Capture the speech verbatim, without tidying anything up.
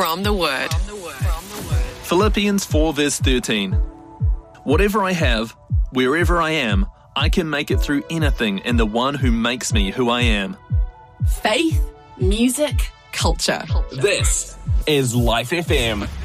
From the Word. Philippians four verse thirteen. Whatever I have, wherever I am, I can make it through anything in the one who makes me who I am. Faith, music, culture. This is Life F M.